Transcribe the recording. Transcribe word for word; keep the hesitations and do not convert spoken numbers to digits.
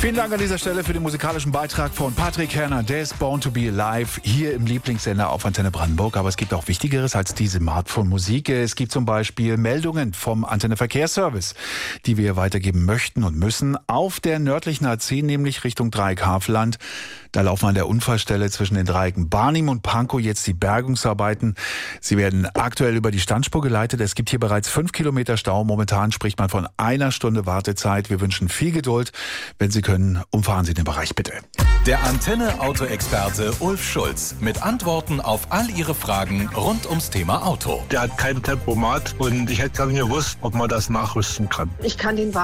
Vielen Dank an dieser Stelle für den musikalischen Beitrag von Patrick Hernandez, Born to be Alive, hier im Lieblingssender auf Antenne Brandenburg. Aber es gibt auch Wichtigeres als diese Art von Musik. Es gibt zum Beispiel Meldungen vom Antenne Verkehrsservice, die wir weitergeben möchten und müssen. Auf der nördlichen A zehn, nämlich Richtung Dreieck Havelland. Da laufen an der Unfallstelle zwischen den Dreiecken Barnim und Pankow jetzt die Bergungsarbeiten. Sie werden aktuell über die Standspur geleitet. Es gibt hier bereits fünf Kilometer Stau. Momentan spricht man von einer Stunde Wartezeit. Wir wünschen viel Geduld. Wenn Sie können, umfahren Sie den Bereich bitte. Der Antenne-Auto-Experte Ulf Schulz mit Antworten auf all Ihre Fragen rund ums Thema Auto. Der hat kein Tempomat und ich hätte gerne gewusst, ob man das nachrüsten kann. Ich kann den